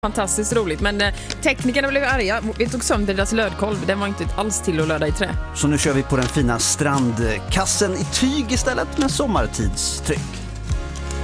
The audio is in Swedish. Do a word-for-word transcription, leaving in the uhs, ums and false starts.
Fantastiskt roligt, men eh, teknikerna blev arga. Vi tog sönder deras lödkolv. Den var inte alls till att löda i trä. Så nu kör vi på den fina strandkassen i tyg istället med sommartidstryck.